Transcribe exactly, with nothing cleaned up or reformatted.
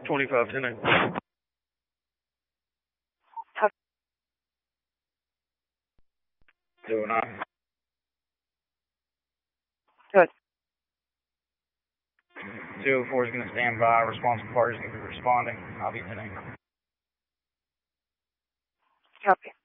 twenty-five ten. two oh nine. Good. two oh four is going to stand by. Responsible party is going to be responding. I'll be ten. Copy.